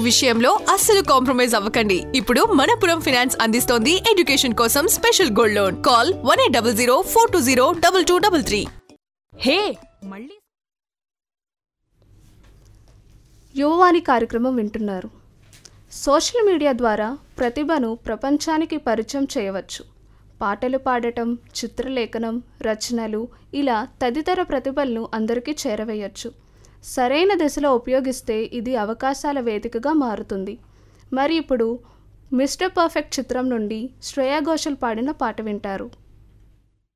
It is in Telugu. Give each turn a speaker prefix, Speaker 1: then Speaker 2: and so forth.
Speaker 1: విషయంలో అస్సలు కాంప్రమైజ్ అవ్వకండి. ఇప్పుడు మనపురం ఫైనాన్స్ అందిస్తోంది ఎడ్యుకేషన్ కోసం స్పెషల్ గోల్డ్ లోన్. కాల్ 1800 420 2233.
Speaker 2: హే మళ్ళీ యువవాణి కార్యక్రమం వింటున్నారు. సోషల్ మీడియా ద్వారా ప్రతిభను ప్రపంచానికి పరిచయం చేయవచ్చు. పాటలు పాడటం, చిత్రలేఖనం, రచనలు ఇలా తదితర ప్రతిభలను అందరికీ చేరవేయచ్చు. సరైన దిశలో ఉపయోగిస్తే ఇది అవకాశాల వేదికగా మారుతుంది. మరి ఇప్పుడు మిస్టర్ పర్ఫెక్ట్ చిత్రం నుండి శ్రేయా ఘోషల్ పాడిన పాట వింటారు.